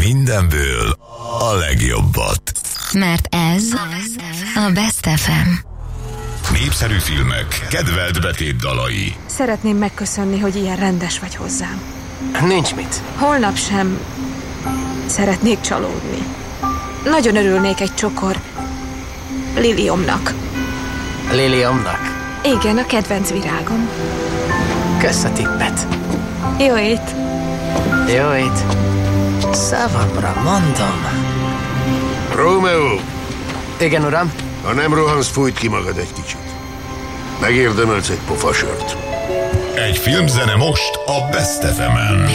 mindenből a legjobbat. Mert ez a Best FM. Népszerű filmek, kedvelt betétdalai. Szeretném megköszönni, hogy ilyen rendes vagy hozzám. Nincs mit. Holnap sem szeretnék csalódni. Nagyon örülnék egy csokor liliomnak. Liliomnak? Igen, a kedvenc virágom. Kösz a tippet. Jó ét. Jó ét. Szavamra mondom. Rómeó, Igen, uram. ha nem rohansz, fújt ki magad egy kicsit. Megérdemelsz egy pofasört. Egy filmzene most a Best FM-en.